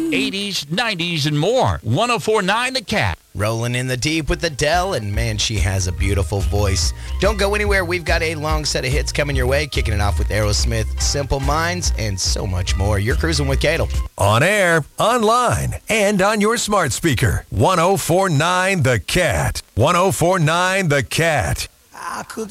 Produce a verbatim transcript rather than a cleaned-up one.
eighties, nineties, and more. one oh four point nine The Cat. Rolling in the deep with Adele, and man, she has a beautiful voice. Don't go anywhere. We've got a long set of hits coming your way, kicking it off with Aerosmith, Simple Minds, and so much more. You're cruising with Cadel. On air, online, and on your smart speaker. one oh four point nine The Cat. one oh four point nine The Cat. I could